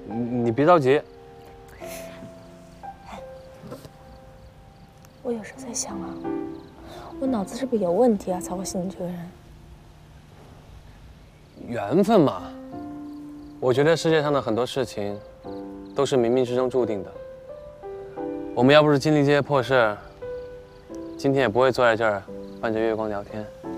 你别着急。 我有时候在想啊，我脑子是不是有问题啊，才会喜你这个人？ 缘分嘛，我觉得世界上的很多事情都是冥冥之中注定的。我们要不是经历这些破事，今天也不会坐在这儿伴着月光聊天。